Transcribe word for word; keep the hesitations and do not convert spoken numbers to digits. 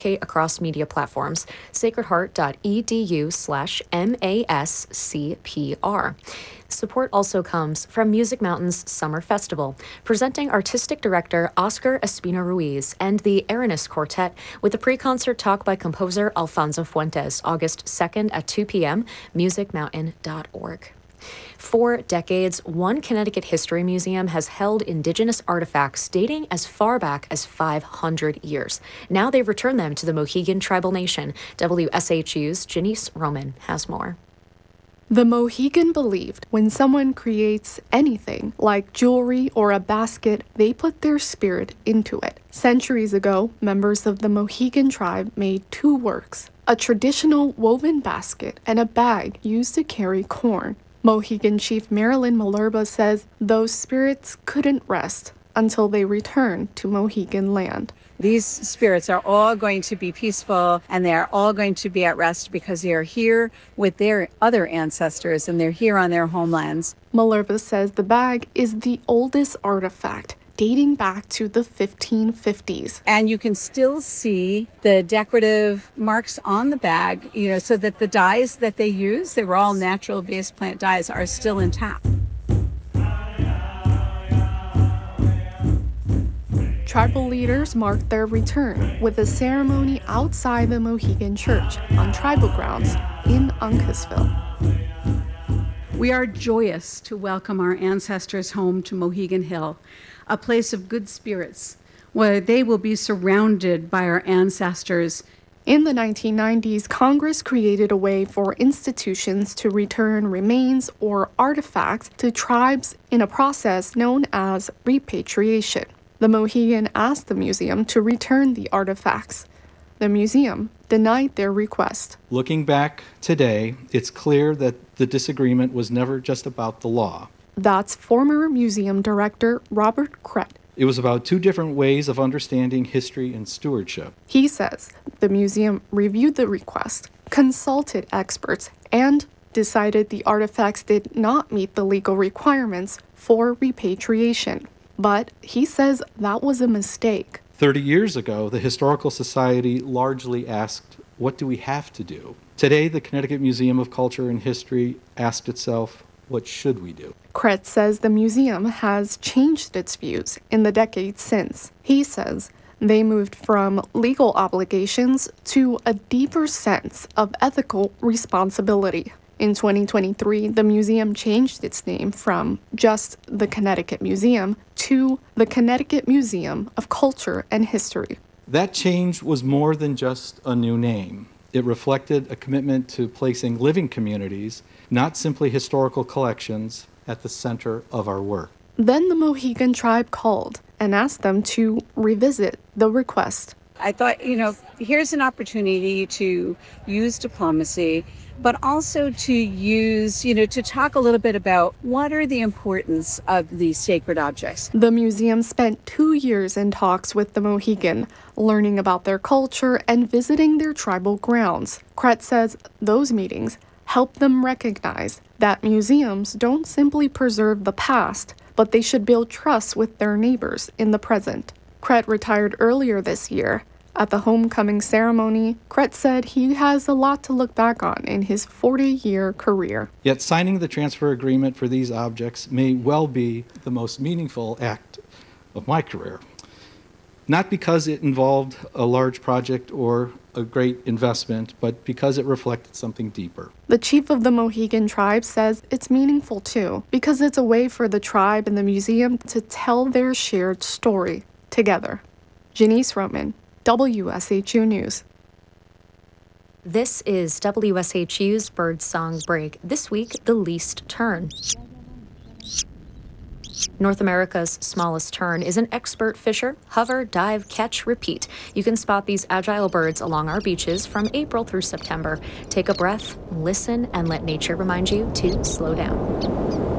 across media platforms, sacred heart dot e d u slash M A S C P R. Support also comes from Music Mountain's Summer Festival, presenting artistic director Oscar Espino Ruiz and the Aranis Quartet with a pre-concert talk by composer Alfonso Fuentes, August second at two p.m., music mountain dot org. For decades, one Connecticut history museum has held Indigenous artifacts dating as far back as five hundred years. Now they've returned them to the Mohegan Tribal Nation. W S H U's Janice Roman has more. The Mohegan believed when someone creates anything, like jewelry or a basket, they put their spirit into it. Centuries ago, members of the Mohegan tribe made two works, a traditional woven basket and a bag used to carry corn. Mohegan Chief Marilyn Malerba says those spirits couldn't rest until they returned to Mohegan land. These spirits are all going to be peaceful and they're all going to be at rest because they are here with their other ancestors and they're here on their homelands. Malerba says the bag is the oldest artifact, dating back to the fifteen fifties. And you can still see the decorative marks on the bag, you know, so that the dyes that they use, they were all natural-based plant dyes, are still intact. Tribal leaders marked their return with a ceremony outside the Mohegan Church on tribal grounds in Uncasville. We are joyous to welcome our ancestors home to Mohegan Hill, a place of good spirits, where they will be surrounded by our ancestors. In the nineteen nineties, Congress created a way for institutions to return remains or artifacts to tribes in a process known as repatriation. The Mohegan asked the museum to return the artifacts. The museum denied their request. Looking back today, it's clear that the disagreement was never just about the law. That's former museum director Robert Krett. It was about two different ways of understanding history and stewardship. He says the museum reviewed the request, consulted experts, and decided the artifacts did not meet the legal requirements for repatriation. But he says that was a mistake. Thirty years ago, the Historical Society largely asked, what do we have to do? Today, the Connecticut Museum of Culture and History asked itself, what should we do? Krett says the museum has changed its views in the decades since. He says they moved from legal obligations to a deeper sense of ethical responsibility. In twenty twenty-three, the museum changed its name from just the Connecticut Museum to the Connecticut Museum of Culture and History. That change was more than just a new name. It reflected a commitment to placing living communities, not simply historical collections, at the center of our work. Then the Mohegan tribe called and asked them to revisit the request. I thought, you know, here's an opportunity to use diplomacy, but also to use, you know, to talk a little bit about what are the importance of these sacred objects. The museum spent two years in talks with the Mohegan, learning about their culture and visiting their tribal grounds. Krett says those meetings help them recognize that museums don't simply preserve the past, but they should build trust with their neighbors in the present. Krett retired earlier this year. At the homecoming ceremony, Krett said he has a lot to look back on in his forty-year career. Yet signing the transfer agreement for these objects may well be the most meaningful act of my career. Not because it involved a large project or a great investment, but because it reflected something deeper. The chief of the Mohegan tribe says it's meaningful too, because it's a way for the tribe and the museum to tell their shared story together. Janice Roman, W S H U News. This is W S H U's Birdsong Break. This week, the least tern. North America's smallest tern is an expert fisher. Hover, dive, catch, repeat. You can spot these agile birds along our beaches from April through September. Take a breath, listen, and let nature remind you to slow down.